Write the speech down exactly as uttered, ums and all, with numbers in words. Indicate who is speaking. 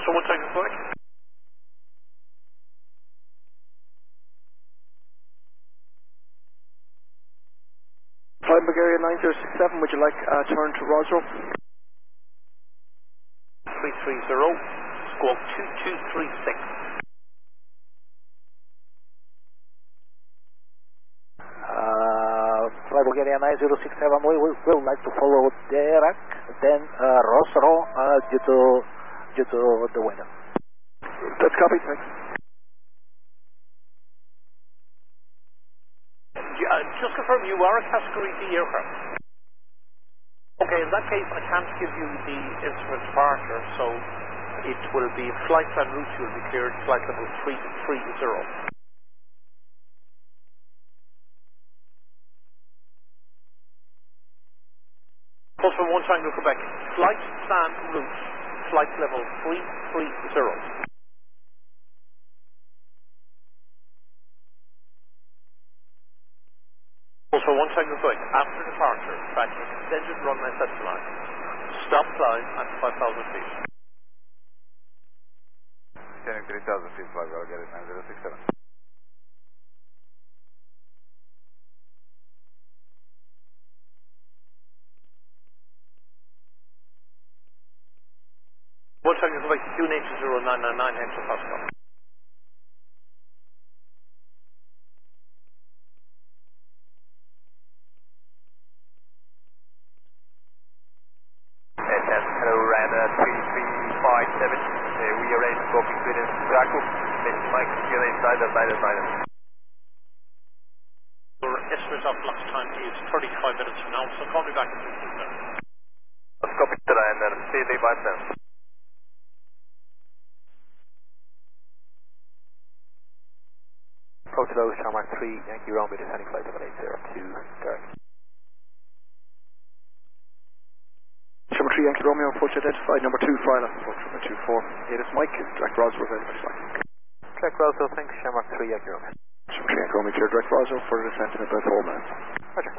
Speaker 1: Also one second, quick.
Speaker 2: Flight Bulgaria nine zero six seven, would you like uh, turn to Roswell?
Speaker 1: three three zero, squawk two two three six.
Speaker 3: Uh, Flight Bulgaria nine zero six seven, we will, will like to follow Derek, then uh, Rosro uh, due to due to the weather.
Speaker 2: That's copied, thanks.
Speaker 1: Uh, just confirm you are a Category D aircraft. Okay, in that case I can't give you the instrument departure, so it will be flight plan route you will be cleared, flight level three three zero. Pulse from one Tango Quebec, flight plan route, flight level three three zero. Also one Tango Quebec, after departure, tracking extended runway set line. Stop climb at five thousand feet.
Speaker 4: Extending three thousand feet, flight Bulgaria nine zero six seven.
Speaker 1: one Tango Quebec, Q eight zero nine nine nine, Hector Pascal.
Speaker 4: Hello, Ryanair three three five seven. Uh, we arranged booking with Draco. Mike, you're inside the Biden Biden.
Speaker 1: Your estimate of last time is thirty-five minutes from now, so call me back in fifteen minutes.
Speaker 4: Let's copy to Ryanair three three five seven.
Speaker 3: Approach low, Shamrock three, Yankee Romeo, descending flight level eight zero two, Derek.
Speaker 2: Shamrock three, Yankee Romeo, approach identified, number two, file approach number two four. It is Mike, direct Roswell, very much like.
Speaker 3: Direct Roswell, thanks, Shamrock three, Yankee Romeo.
Speaker 2: Shamrock three, Yankee Romeo, clear direct Roswell for descent in about four minutes.